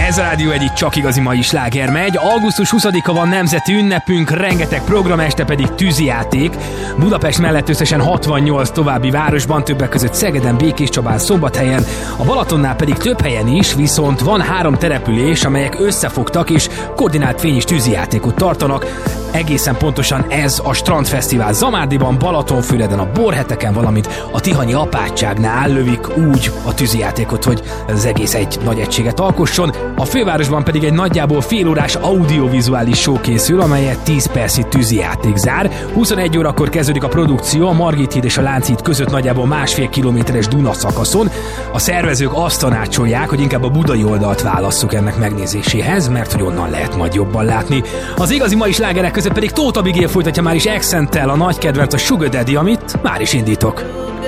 Ez a Rádió egyik csak igazi mai sláger megy. Augusztus 20-a van nemzeti ünnepünk, rengeteg program, este pedig tűzijáték. Budapest mellett összesen 68 további városban, többek között Szegeden, Békéscsabán, Szombathelyen, a Balatonnál pedig több helyen is, viszont van 3 település, amelyek összefogtak és koordinált fényes tűzijátékot tartanak. Egészen pontosan ez a Strandfesztivál Zamárdiban, Balatonfüreden, a Borheteken, valamint a Tihanyi apátságnál lövik úgy a tűzijátékot, hogy az egész egy nagy egységet alkosson. A fővárosban pedig egy nagyjából félórás audiovizuális show készül, amelyet 10 percig tűzijáték zár. 21 órakor kezdődik a produkció a Margit híd és a Lánchíd között nagyjából 1,5 kilométeres Duna szakaszon. A szervezők azt tanácsolják, hogy inkább a budai oldalt válasszuk ennek megnézéséhez, mert hogy onnan lehet majd jobban látni. Az igazi mai slágerek között pedig Tóth Abigail folytatja már is Accenttel a nagy kedvenc, a Sugar Daddy, amit már is indítok.